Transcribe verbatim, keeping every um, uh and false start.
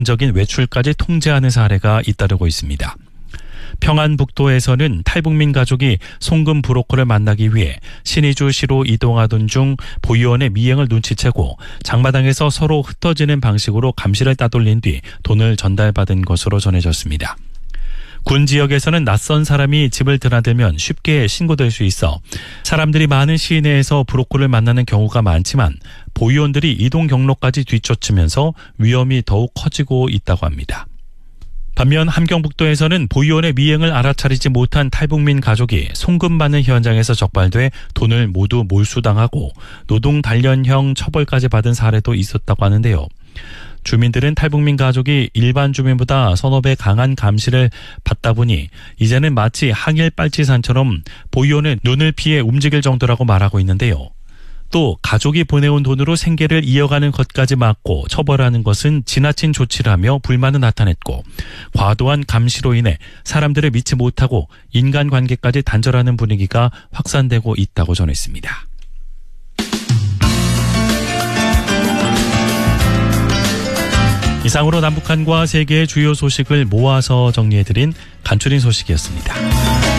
적인 외출까지 통제하는 사례가 잇따르고 있습니다. 평안북도에서는 탈북민 가족이 송금 브로커를 만나기 위해 신의주시로 이동하던 중 보유원의 미행을 눈치채고 장마당에서 서로 흩어지는 방식으로 감시를 따돌린 뒤 돈을 전달받은 것으로 전해졌습니다. 군 지역에서는 낯선 사람이 집을 드나들면 쉽게 신고될 수 있어 사람들이 많은 시내에서 브로커를 만나는 경우가 많지만 보유원들이 이동 경로까지 뒤쫓으면서 위험이 더욱 커지고 있다고 합니다. 반면 함경북도에서는 보유원의 미행을 알아차리지 못한 탈북민 가족이 송금받는 현장에서 적발돼 돈을 모두 몰수당하고 노동 단련형 처벌까지 받은 사례도 있었다고 하는데요. 주민들은 탈북민 가족이 일반 주민보다 서너 배 강한 감시를 받다 보니 이제는 마치 항일 빨치산처럼 보유원의 눈을 피해 움직일 정도라고 말하고 있는데요. 또 가족이 보내온 돈으로 생계를 이어가는 것까지 막고 처벌하는 것은 지나친 조치라며 불만을 나타냈고 과도한 감시로 인해 사람들을 믿지 못하고 인간관계까지 단절하는 분위기가 확산되고 있다고 전했습니다. 이상으로 남북한과 세계의 주요 소식을 모아서 정리해드린 간추린 소식이었습니다.